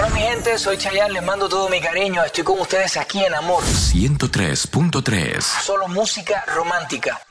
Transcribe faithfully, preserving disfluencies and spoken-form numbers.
mi gente? Soy Chayanne, les mando todo mi cariño. Estoy con ustedes aquí en Amor. ciento tres punto tres. Solo música romántica.